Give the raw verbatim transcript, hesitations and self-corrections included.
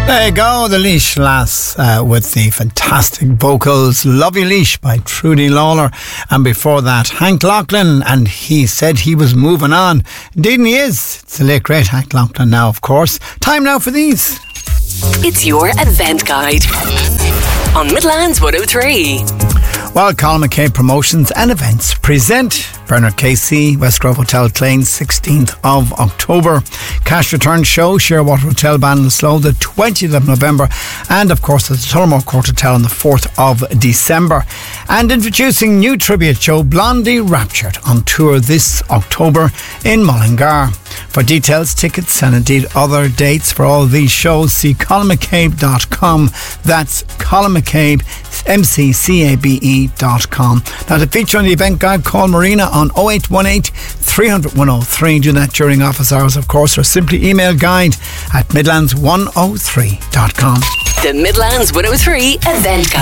There you go, the Laois Lass uh, with the fantastic vocals. Love You Laois by Trudy Lawler. And before that, Hank Lachlan, and he said he was moving on. Indeed he is. It's the late great Hank Lachlan now, of course. Time now for these. It's your event guide on Midlands one oh three. Well, Colin McCabe Promotions and Events present Bernard Casey, Westgrove Hotel Clane, sixteenth of October. Cash Return Show, Shearwater Hotel Ballinasloe, the twentieth of November. And of course, at the Tullamore Court Hotel on the fourth of December. And introducing new tribute show, Blondie Raptured, on tour this October in Mullingar. For details, tickets and indeed other dates for all these shows, see colin mccabe dot com. That's Colin McCabe, M C C A B E dot com. Now, to feature on the event guide, call Marina on oh eight one eight, three hundred, one oh three. Do that during office hours, of course, or simply email guide at midlands one oh three dot com. The Midlands one oh three event guide.